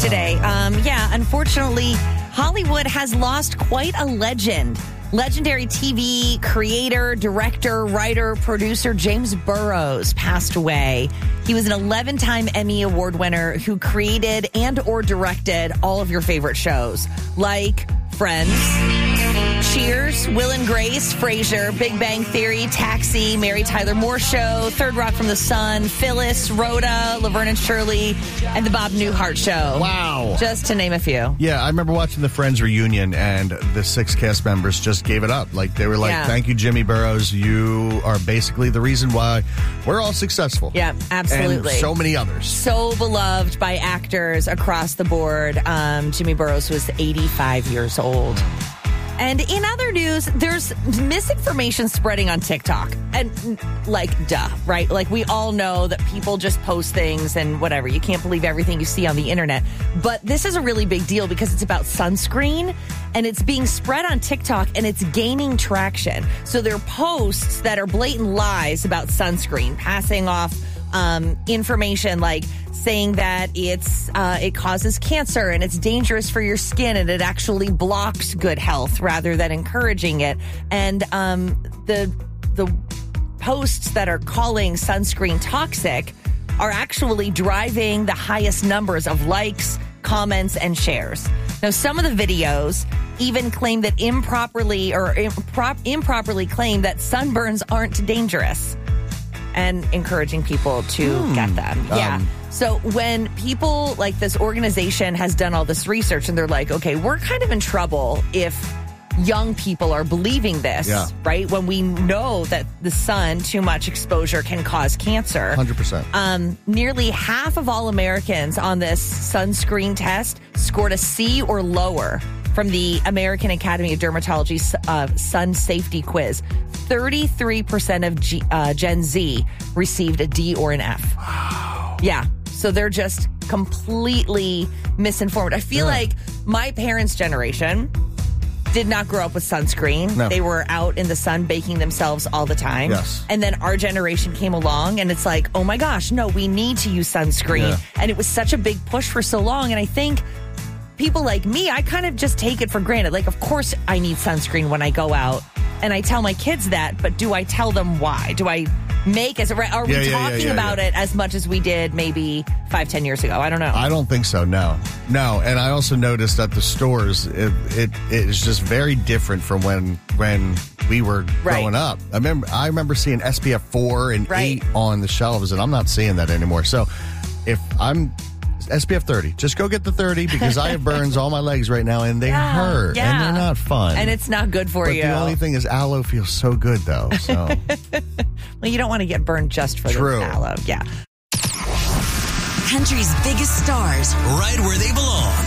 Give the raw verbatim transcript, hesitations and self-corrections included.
today. Um, yeah, unfortunately, Hollywood has lost quite a legend. Legendary T V creator, director, writer, producer James Burrows passed away. He was an eleven-time Emmy Award winner who created and or directed all of your favorite shows, like Friends, Cheers, Will and Grace, Frasier, Big Bang Theory, Taxi, Mary Tyler Moore Show, Third Rock from the Sun, Phyllis, Rhoda, Laverne and Shirley, and The Bob Newhart Show. Wow. Just to name a few. Yeah, I remember watching the Friends reunion, and the six cast members just gave it up. Like, they were like, Yeah. thank you, Jimmy Burrows. You are basically the reason why we're all successful. Yeah, absolutely. And so many others. So beloved by actors across the board. Um, Jimmy Burrows was eighty-five years old. And in other news, there's misinformation spreading on TikTok. And, like, duh, right? Like, we all know that people just post things and whatever. You can't believe everything you see on the internet. But this is a really big deal because it's about sunscreen, and it's being spread on TikTok, and it's gaining traction. So there are posts that are blatant lies about sunscreen, passing off um, information like saying that it's uh, it causes cancer and it's dangerous for your skin and it actually blocks good health rather than encouraging it. And um, the the posts that are calling sunscreen toxic are actually driving the highest numbers of likes, comments, and shares. Now, some of the videos even claim that improperly or impro- improperly claim that sunburns aren't dangerous, and encouraging people to Hmm. get them. Yeah. Um, so when people like this organization has done all this research and they're like, okay, we're kind of in trouble if young people are believing this, Yeah. right? When we know that the sun, too much exposure can cause cancer. one hundred percent. Um, nearly half of all Americans on this sunscreen test scored a C or lower from the American Academy of Dermatology uh, Sun Safety Quiz. thirty-three percent of G, uh, Gen Z received a D or an F. Wow. Yeah. So they're just completely misinformed. I feel Yeah. like my parents' generation did not grow up with sunscreen. No. They were out in the sun baking themselves all the time. Yes. And then our generation came along and it's like, oh my gosh, no, we need to use sunscreen. Yeah. And it was such a big push for so long. And I think people like me, I kind of just take it for granted. Like, of course I need sunscreen when I go out. And I tell my kids that, but do I tell them why? Do I make as, are we Yeah, yeah, yeah, talking yeah, about yeah. it as much as we did maybe five, ten years ago? I don't know. I don't think so, no. No, and I also noticed at the stores, it, it it is just very different from when when we were Right. growing up. I remember I remember seeing S P F four and Right. eight on the shelves, and I'm not seeing that anymore. So if I'm S P F thirty, just go get the thirty because I have burns all my legs right now, and they Yeah, hurt, yeah. and they're not fun. And it's not good for but you. the only thing is aloe feels so good, though. So Well, you don't want to get burned just for True. the aloe. Yeah. Country's biggest stars, Right where they belong.